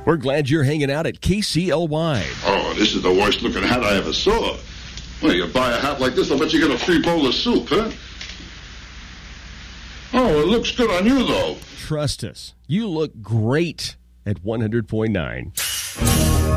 We're glad you're hanging out at KCLY. Oh, this is the worst looking hat I ever saw. Well, you buy a hat like this, I'll bet you get a free bowl of soup, huh? Oh, it looks good on you, though. Trust us. You look great at 100.9.